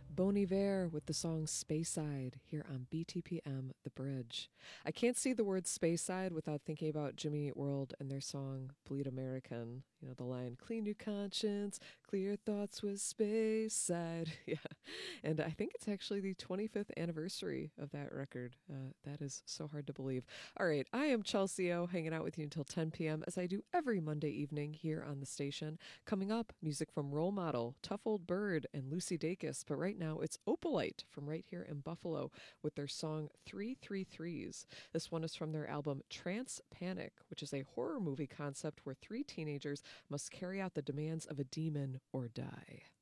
Bon Iver with the song Speyside here on BTPM The Bridge. I can't see the word Speyside without thinking about Jimmy Eat World and their song Bleed American. You know, the line, clean your conscience, clear your thoughts with Speyside. Yeah. And I think it's actually the 25th anniversary of that record. That is so hard to believe. All right, I am Chelsea O, hanging out with you until 10 p.m. as I do every Monday evening here on the station. Coming up, music from Role Model, Tough Old Bird, and Lucy Dacus. But right now, it's Opalite from right here in Buffalo with their song 333s. This one is from their album Trance Panic, which is a horror movie concept where three teenagers must carry out the demands of a demon or die.